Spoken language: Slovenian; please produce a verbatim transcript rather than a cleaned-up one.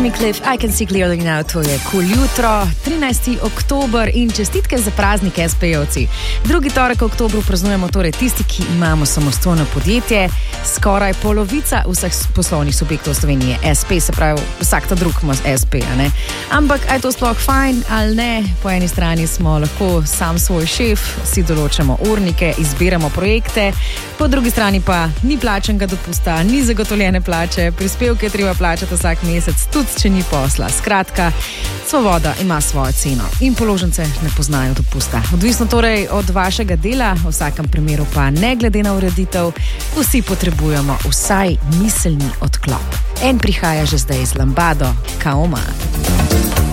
Jimmy Cliff, I Can See Clearly Now, to je Cool jutro, trinajsti oktober in čestitke za praznik es pe-jevci. Drugi torek v oktobru praznujemo torej tisti, ki imamo samostojno podjetje. Skoraj polovica vseh poslovnih subjektov v Sloveniji je es pe, se pravi vsak ta drug ima es pe, a ne? Ampak aj to sploh fajn ali ne? Po eni strani smo lahko sam svoj šef, si določamo urnike, izbiramo projekte, po drugi strani pa ni plačenega dopusta, ni zagotovljene plače, prispevke treba plačati vsak mesec, tudi če ni posla. Skratka, svoboda ima svojo ceno in položnice ne poznajo dopusta. Odvisno torej od vašega dela, v vsakem primeru pa ne glede na ureditev, vsi potrebujemo vsaj miselni odklop. En prihaja že zdaj z Lambado, Kaoma.